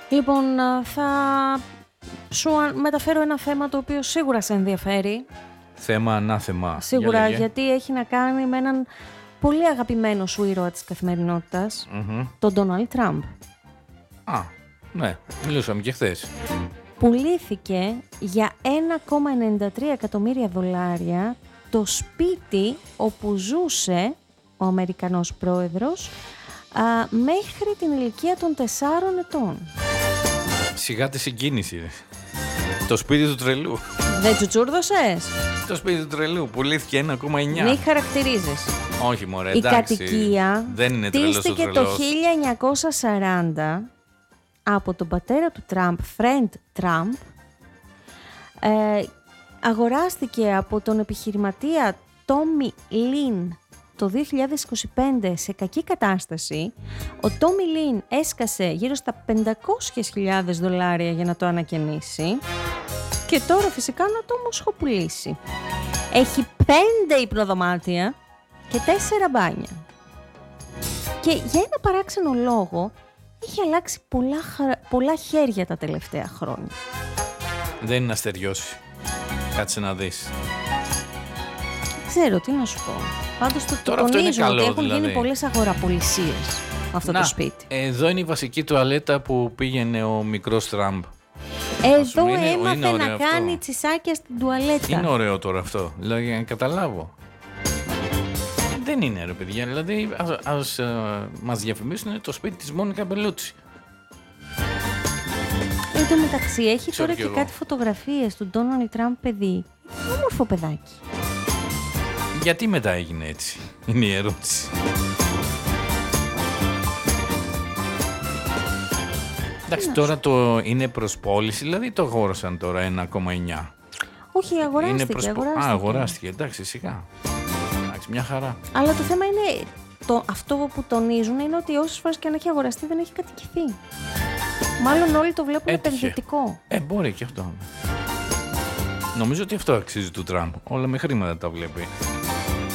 Λοιπόν, θα σου μεταφέρω ένα θέμα το οποίο σίγουρα σε ενδιαφέρει. Θέμα ανάθεμα. Σίγουρα, γιατί έχει να κάνει με έναν πολύ αγαπημένο σου ήρωα της καθημερινότητας, τον Ντόναλντ Τραμπ. Α, ναι, μιλούσαμε και χθες. Πουλήθηκε για 1,93 εκατομμύρια δολάρια το σπίτι όπου ζούσε ο Αμερικανός πρόεδρος μέχρι την ηλικία των 4 ετών. Σιγά τη συγκίνηση. Το σπίτι του τρελού. Δεν τσουτσούρδωσες? Το σπίτι του τρελού πουλήθηκε 1,9. Μη χαρακτηρίζεις. Όχι μωρέ, η εντάξει. κατοικία δεν είναι τρελός ο χτίστηκε τρελός. το 1940 από τον πατέρα του Τραμπ, Φρεντ Τραμπ. Αγοράστηκε από τον επιχειρηματία Τόμι Λιν το 2025 σε κακή κατάσταση. Ο Τόμι Λιν έσκασε γύρω στα 500.000 δολάρια για να το ανακαινήσει και τώρα φυσικά να το μοσχοπουλήσει. Έχει 5 υπνοδωμάτια και 4 μπάνια. Και για ένα παράξενο λόγο έχει αλλάξει πολλά χέρια τα τελευταία χρόνια. Δεν είναι να στεριώσει. Κάτσε να δεις. Ξέρω τι να σου πω. Πάντως το τονίζω ότι έχουν γίνει πολλές αγοραπολισίες αυτό το σπίτι. Εδώ είναι η βασική τουαλέτα που πήγαινε ο μικρός Τραμπ. Εδώ έμαθε να κάνει τσισάκια στην τουαλέτα. Είναι ωραίο τώρα αυτό, δηλαδή για να καταλάβω. Δεν είναι ρε παιδιά, δηλαδή ας μας διαφημίσουν το σπίτι της Μόνικα Μπελούτσι. Εν τω μεταξύ έχει τώρα και κάτι φωτογραφίες του Ντόναλντ Τραμπ παιδί. Όμορφο παιδάκι. Γιατί μετά έγινε έτσι, είναι η ερώτηση. Εντάξει, τώρα το είναι προς πώληση, δηλαδή το αγόρασαν τώρα 1,9. Όχι, αγοράστηκε. Αγοράστηκε, εντάξει, σιγά. Εντάξει, μια χαρά. Αλλά το θέμα είναι, αυτό που τονίζουν είναι ότι όσες φορές και αν έχει αγοραστεί δεν έχει κατοικηθεί. Μάλλον όλοι το βλέπουν επενδυτικό. Μπορεί και αυτό. Νομίζω ότι αυτό αξίζει του Τραμπ. Όλα με χρήματα τα βλέπει.